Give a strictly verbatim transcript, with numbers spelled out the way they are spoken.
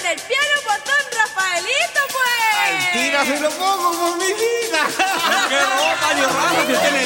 en el piano por don Rafaelito, pues. ¡Ay, tira, se lo pongo por mi vida! ¡Qué ropa, ni raro que tiene